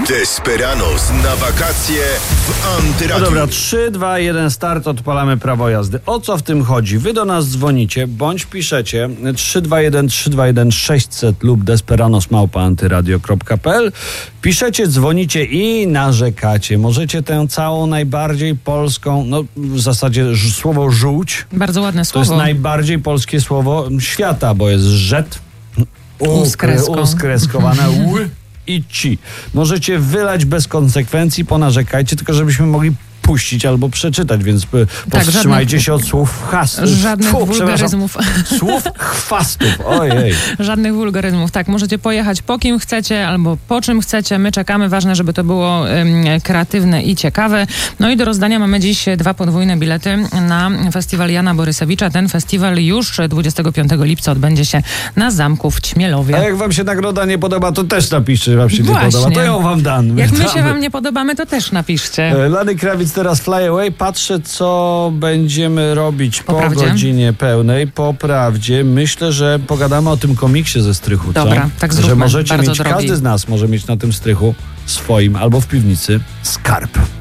Desperados na wakacje w Antyradiu. No dobra, 3, 2, 1, start, odpalamy prawo jazdy. O co w tym chodzi? Wy do nas dzwonicie, bądź piszecie 321 600 lub desperados@antyradio.pl. Piszecie, dzwonicie i narzekacie. Możecie tę całą najbardziej polską, no w zasadzie słowo żółć. Bardzo ładne To słowo. jest najbardziej polskie słowo świata, bo jest rzet. Uskreskowane i ci. Możecie wylać bez konsekwencji, ponarzekajcie, tylko żebyśmy mogli puścić albo przeczytać, więc powstrzymajcie się od słów żadnych wulgaryzmów. Słów chwastów, ojej. Żadnych wulgaryzmów, tak. Możecie pojechać po kim chcecie albo po czym chcecie. My czekamy, ważne, żeby to było kreatywne i ciekawe. No i do rozdania mamy dziś 2 podwójne bilety na festiwal Jana Borysewicza. Ten festiwal już 25 lipca odbędzie się na Zamku w Ćmielowie. A jak wam się nagroda nie podoba, to też napiszcie, że wam się Właśnie. nie podoba. To ją wam dam. Jak my się wam nie podobamy, to też napiszcie. Lenny Kravitz teraz Fly Away. Patrzę, co będziemy robić po godzinie pełnej. Po prawdzie. Myślę, że pogadamy o tym komiksie ze strychu. Dobra, co? tak zróbmy. Że możecie Bardzo mieć, drogi. każdy z nas może mieć na tym strychu swoim albo w piwnicy skarb.